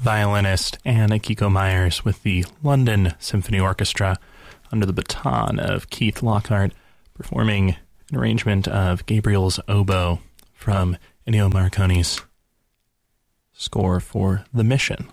violinist Anna Kiko Myers with the London Symphony Orchestra under the baton of Keith Lockhart, performing an arrangement of Gabriel's Oboe from Ennio Morricone's score for The Mission.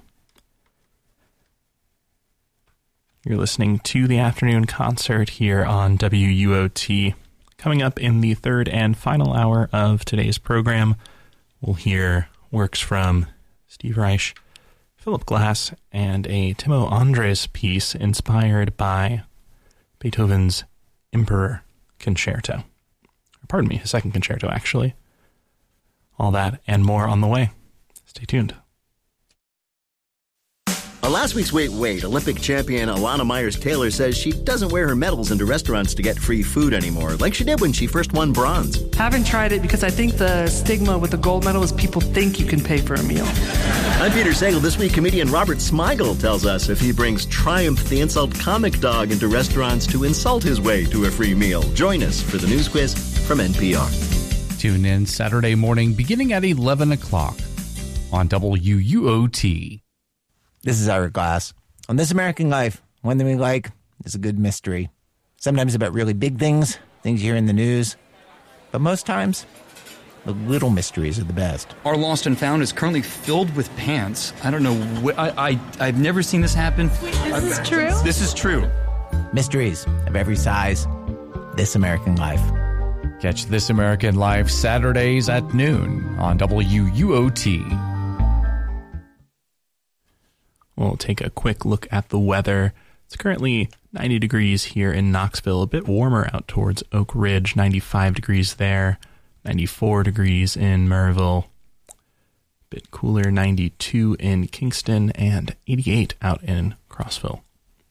You're listening to the afternoon concert here on WUOT. Coming up in the third and final hour of today's program, we'll hear works from Steve Reich, Philip Glass, and a Timo Andres piece inspired by Beethoven's Emperor Concerto. Pardon me, his second concerto, actually. All that and more on the way. Stay tuned. On last week's Wait, Olympic champion Alana Myers-Taylor says she doesn't wear her medals into restaurants to get free food anymore, like she did when she first won bronze. Haven't tried it because I think the stigma with the gold medal is people think you can pay for a meal. I'm Peter Sagal. This week, comedian Robert Smigel tells us if he brings Triumph the Insult Comic Dog into restaurants to insult his way to a free meal. Join us for the news quiz from NPR. Tune in Saturday morning beginning at 11 o'clock on WUOT. This is Ira Glass. On This American Life, one thing we like is a good mystery. Sometimes about really big things you hear in the news. But most times, the little mysteries are the best. Our Lost and Found is currently filled with pants. I don't know. I've never seen this happen. This is true? This is true. Mysteries of every size. This American Life. Catch This American Life Saturdays at noon on WUOT. We'll take a quick look at the weather. It's currently 90 degrees here in Knoxville, a bit warmer out towards Oak Ridge, 95 degrees there, 94 degrees in Maryville, a bit cooler, 92 in Kingston, and 88 out in Crossville.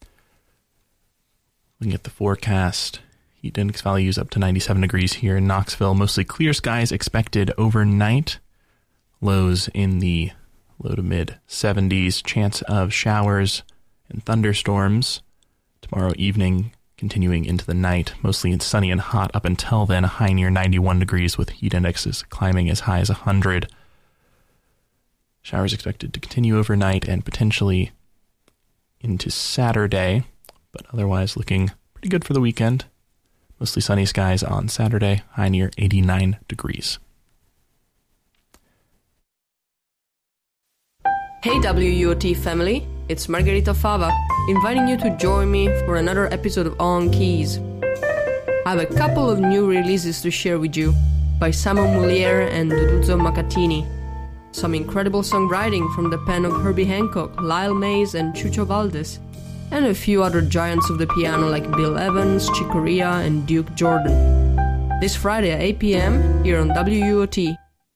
Looking at the forecast, heat index values up to 97 degrees here in Knoxville, mostly clear skies expected overnight, lows in the low to mid 70s, chance of showers and thunderstorms tomorrow evening, continuing into the night, mostly sunny and hot up until then, a high near 91 degrees with heat indexes climbing as high as 100. Showers expected to continue overnight and potentially into Saturday, but otherwise looking pretty good for the weekend. Mostly sunny skies on Saturday, high near 89 degrees. Hey WUOT family, it's Margarita Fava, inviting you to join me for another episode of On Keys. I have a couple of new releases to share with you by Simon Moulier and Duduzzo Macatini. Some incredible songwriting from the pen of Herbie Hancock, Lyle Mays and Chucho Valdez, and a few other giants of the piano like Bill Evans, Chick Corea and Duke Jordan. This Friday at 8 p.m. here on WUOT.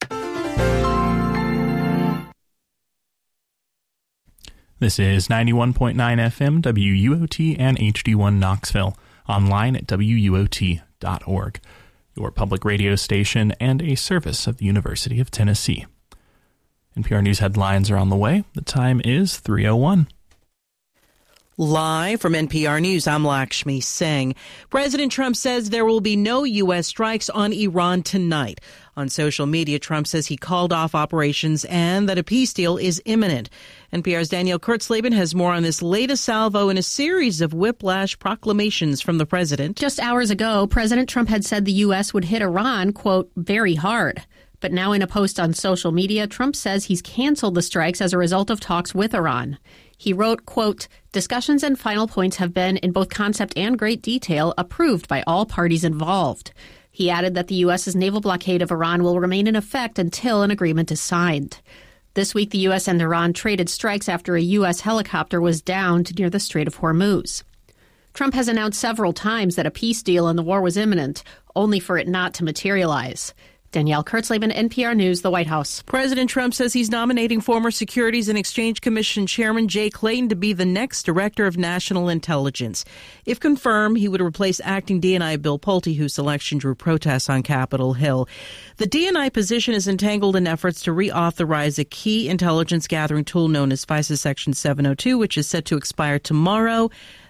This is 91.9 FM, WUOT, and HD1 Knoxville, online at WUOT.org, your public radio station and a service of the University of Tennessee. NPR News headlines are on the way. The time is 3:01. Live from NPR News, I'm Lakshmi Singh. President Trump says there will be no U.S. strikes on Iran tonight. On social media, Trump says he called off operations and that a peace deal is imminent. NPR's Danielle Kurtzleben has more on this latest salvo in a series of whiplash proclamations from the president. Just hours ago, President Trump had said the U.S. would hit Iran, quote, very hard. But now in a post on social media, Trump says he's canceled the strikes as a result of talks with Iran. He wrote, quote, discussions and final points have been, in both concept and great detail, approved by all parties involved. He added that the U.S.'s naval blockade of Iran will remain in effect until an agreement is signed. This week, the U.S. and Iran traded strikes after a U.S. helicopter was downed near the Strait of Hormuz. Trump has announced several times that a peace deal in the war was imminent, only for it not to materialize. Danielle Kurtzleben, NPR News, the White House. President Trump says he's nominating former Securities and Exchange Commission Chairman Jay Clayton to be the next Director of National Intelligence. If confirmed, he would replace acting DNI Bill Pulte, whose selection drew protests on Capitol Hill. The DNI position is entangled in efforts to reauthorize a key intelligence gathering tool known as FISA Section 702, which is set to expire tomorrow.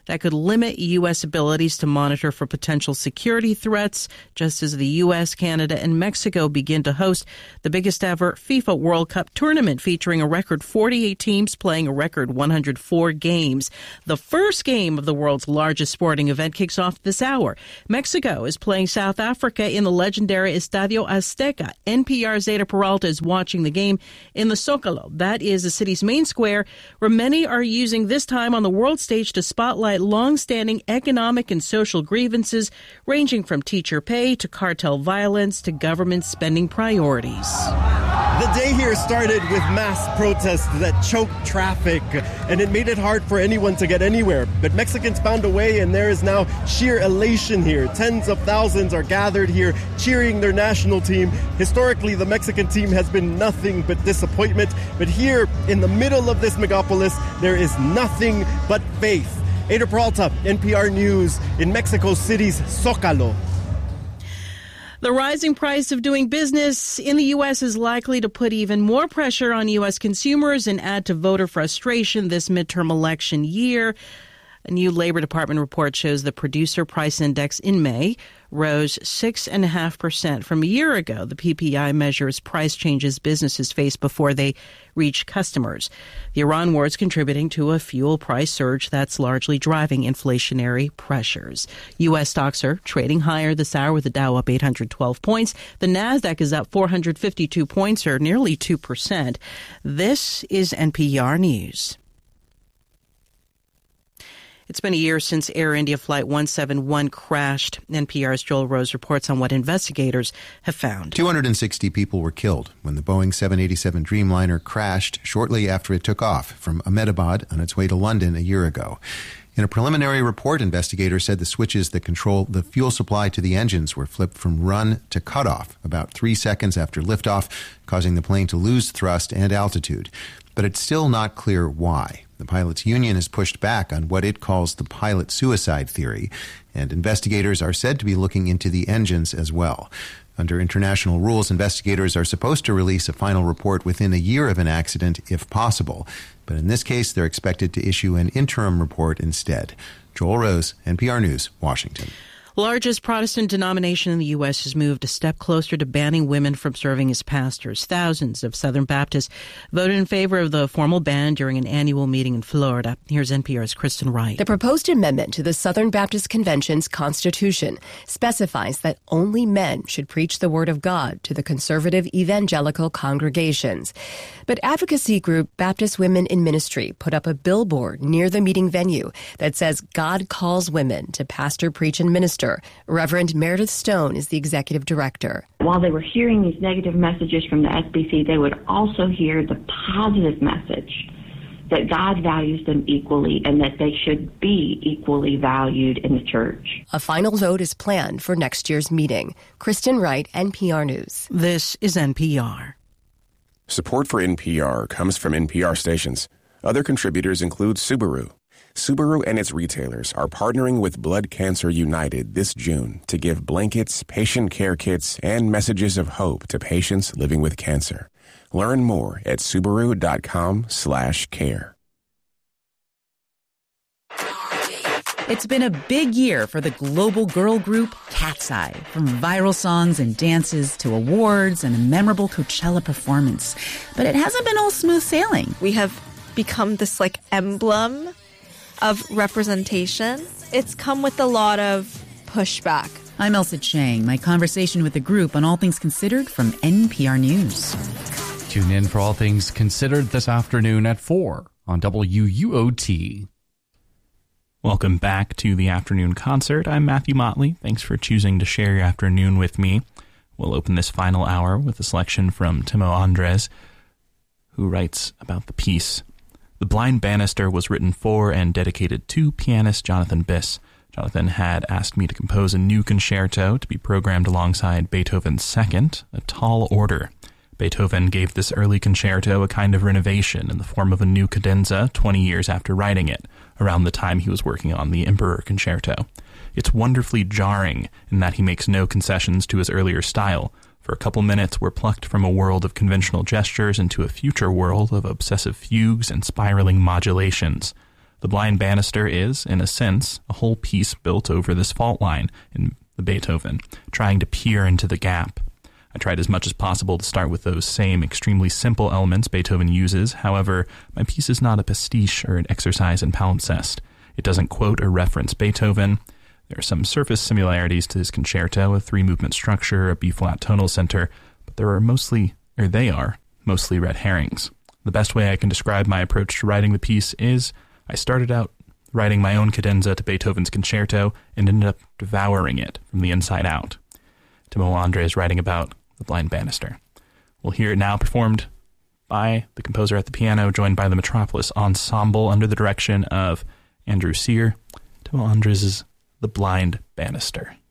that could limit U.S. abilities to monitor for potential security threats, just as the U.S., Canada, and Mexico begin to host the biggest ever FIFA World Cup tournament, featuring a record 48 teams playing a record 104 games. The first game of the world's largest sporting event kicks off this hour. Mexico is playing South Africa in the legendary Estadio Azteca. NPR's Zeta Peralta is watching the game in the Zócalo. That is the city's main square, where many are using this time on the world stage to spotlight long-standing economic and social grievances, ranging from teacher pay to cartel violence to government spending priorities. The day here started with mass protests that choked traffic, and it made it hard for anyone to get anywhere. But Mexicans found a way, and there is now sheer elation here. Tens of thousands are gathered here, cheering their national team. Historically, the Mexican team has been nothing but disappointment. But here, in the middle of this megapolis, there is nothing but faith. Ada Peralta, NPR News, in Mexico City's Zócalo. The rising price of doing business in the U.S. is likely to put even more pressure on U.S. consumers and add to voter frustration this midterm election year. A new Labor Department report shows the Producer Price Index in May rose 6.5% from a year ago. The PPI measures price changes businesses face before they reach customers. The Iran war is contributing to a fuel price surge that's largely driving inflationary pressures. U.S. stocks are trading higher this hour, with the Dow up 812 points. The Nasdaq is up 452 points, or nearly 2%. This is NPR News. It's been a year since Air India Flight 171 crashed. NPR's Joel Rose reports on what investigators have found. 260 people were killed when the Boeing 787 Dreamliner crashed shortly after it took off from Ahmedabad on its way to London a year ago. In a preliminary report, investigators said the switches that control the fuel supply to the engines were flipped from run to cutoff about 3 seconds after liftoff, causing the plane to lose thrust and altitude. But it's still not clear why. The pilots' union has pushed back on what it calls the pilot suicide theory, and investigators are said to be looking into the engines as well. Under international rules, investigators are supposed to release a final report within a year of an accident if possible. But in this case, they're expected to issue an interim report instead. Joel Rose, NPR News, Washington. Largest Protestant denomination in the U.S. has moved a step closer to banning women from serving as pastors. Thousands of Southern Baptists voted in favor of the formal ban during an annual meeting in Florida. Here's NPR's Kristen Wright. The proposed amendment to the Southern Baptist Convention's Constitution specifies that only men should preach the Word of God to the conservative evangelical congregations. But advocacy group Baptist Women in Ministry put up a billboard near the meeting venue that says God calls women to pastor, preach, and minister. Reverend Meredith Stone is the executive director. While they were hearing these negative messages from the SBC, they would also hear the positive message that God values them equally and that they should be equally valued in the church. A final vote is planned for next year's meeting. Kristen Wright, NPR News. This is NPR. Support for NPR comes from NPR stations. Other contributors include Subaru. Subaru and its retailers are partnering with Blood Cancer United this June to give blankets, patient care kits, and messages of hope to patients living with cancer. Learn more at Subaru.com/care. It's been a big year for the global girl group Cat's Eye. From viral songs and dances to awards and a memorable Coachella performance. But it hasn't been all smooth sailing. We have become this emblem of representation. It's come with a lot of pushback. I'm Elsa Chang. My conversation with the group on All Things Considered from NPR News. Tune in for All Things Considered this afternoon at 4 on WUOT. Welcome back to the afternoon concert. I'm Matthew Motley. Thanks for choosing to share your afternoon with me. We'll open this final hour with a selection from Timo Andres, who writes about the piece. The Blind Banister was written for and dedicated to pianist Jonathan Biss. Jonathan had asked me to compose a new concerto to be programmed alongside Beethoven's Second, A Tall Order. Beethoven gave this early concerto a kind of renovation in the form of a new cadenza 20 years after writing it, around the time he was working on the Emperor Concerto. It's wonderfully jarring in that he makes no concessions to his earlier style. For a couple minutes, we're plucked from a world of conventional gestures into a future world of obsessive fugues and spiraling modulations. The Blind Banister is, in a sense, a whole piece built over this fault line in the Beethoven, trying to peer into the gap. I tried as much as possible to start with those same extremely simple elements Beethoven uses. However, my piece is not a pastiche or an exercise in palimpsest. It doesn't quote or reference Beethoven. There are some surface similarities to his concerto, a 3-movement structure, a B-flat tonal center, but they are mostly red herrings. The best way I can describe my approach to writing the piece is I started out writing my own cadenza to Beethoven's concerto and ended up devouring it from the inside out. Timo Andre is writing about The Blind Banister. We'll hear it now performed by the composer at the piano, joined by the Metropolis Ensemble under the direction of Andrew Sear. Timo Andres' The Blind Banister.